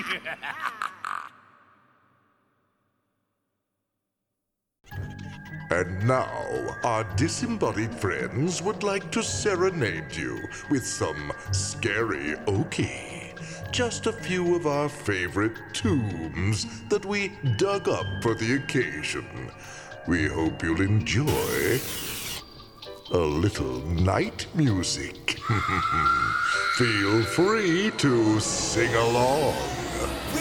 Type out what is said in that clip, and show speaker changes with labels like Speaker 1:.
Speaker 1: And now, our disembodied friends would like to serenade you with some scary okie. Just a few of our favorite tombs that we dug up for the occasion. We hope you'll enjoy a little night music. Feel free to sing along.